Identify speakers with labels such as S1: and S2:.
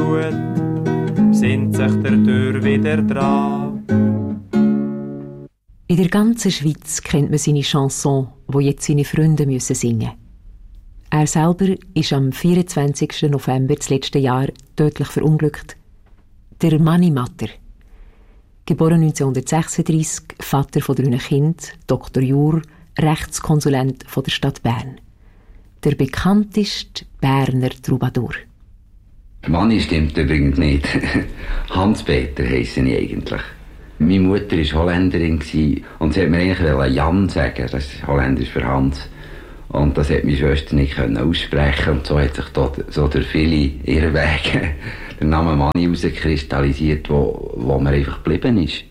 S1: Mut, sind sich der Tür wieder dran.
S2: In der ganzen Schweiz kennt man seine Chanson, die jetzt seine Freunde singen müssen. Er selber ist am 24. November des letzten Jahres tödlich verunglückt. Der Mani Matter. Geboren 1936, Vater von 3 Kindern, Dr. Jur, Rechtskonsulent von der Stadt Bern. Der bekannteste Berner Troubadour.
S3: Mani stimmt übrigens nicht. Hans-Peter heisse ich eigentlich. Meine Mutter war Holländerin und sie hat mir eigentlich Jan sagen, das ist Holländisch für Hans. Und das hat meine Schwester nicht aussprechen und so hat sich dort so durch viele Irrwege der Name Mani herauskristallisiert, wo mir einfach geblieben ist.